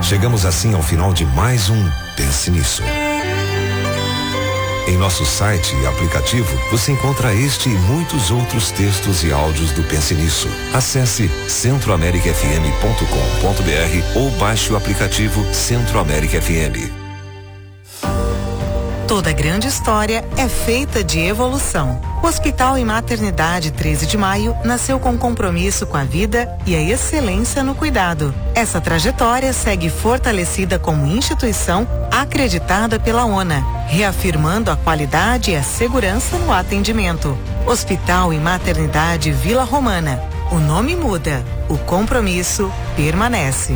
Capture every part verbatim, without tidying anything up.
Chegamos assim ao final de mais um Pense Nisso. Em nosso site e aplicativo, você encontra este e muitos outros textos e áudios do Pense Nisso. Acesse centro américa f m ponto com ponto b r ou baixe o aplicativo Centro América F M. Toda grande história é feita de evolução. O Hospital e Maternidade treze de Maio nasceu com compromisso com a vida e a excelência no cuidado. Essa trajetória segue fortalecida como instituição acreditada pela ONA, reafirmando a qualidade e a segurança no atendimento. Hospital e Maternidade Vila Romana. O nome muda, o compromisso permanece.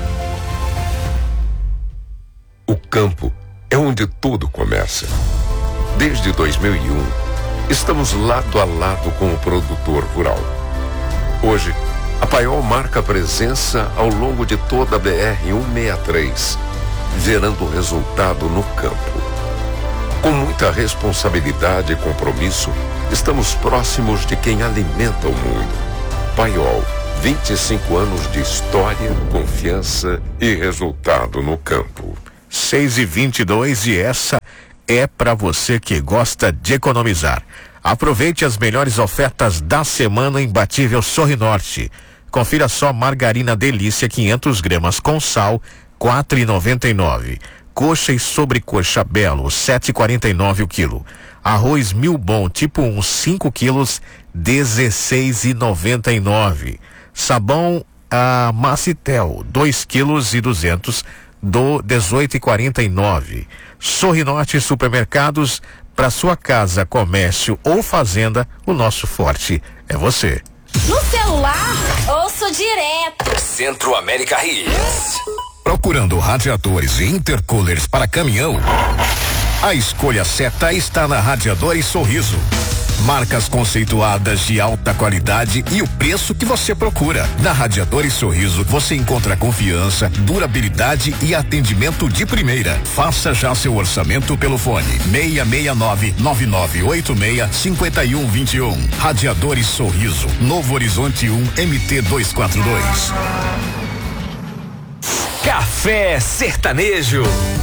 O campo é onde tudo começa. Desde dois mil e um, estamos lado a lado com o produtor rural. Hoje, a Paiol marca presença ao longo de toda a B R cento e sessenta e três, gerando resultado no campo. Com muita responsabilidade e compromisso, estamos próximos de quem alimenta o mundo. Paiol, vinte e cinco anos de história, confiança e resultado no campo. seis e vinte e dois e essa é para você que gosta de economizar. Aproveite as melhores ofertas da semana imbatível Sorrinorte. Confira só margarina Delícia quinhentas gramas com sal, quatro e noventa e nove. Coxa e sobrecoxa Belo, sete e quarenta e nove o quilo. Arroz Mil Bom tipo um, cinco quilos, dezesseis e noventa e nove. Sabão a Macitel, dois quilos e duzentos do dezoito e quarenta e nove. Sorrinorte Supermercados, para sua casa, comércio ou fazenda, o nosso forte é você. No celular, ouço direto. Centro América Hits. Procurando radiadores e intercoolers para caminhão? A escolha certa está na Radiadores Sorriso. Marcas conceituadas de alta qualidade e o preço que você procura. Na Radiadores Sorriso você encontra confiança, durabilidade e atendimento de primeira. Faça já seu orçamento pelo fone seis seis nove, nove nove oito seis, cinco um dois um. Radiadores Sorriso, Novo Horizonte um, M T duzentos e quarenta e dois. Café Sertanejo.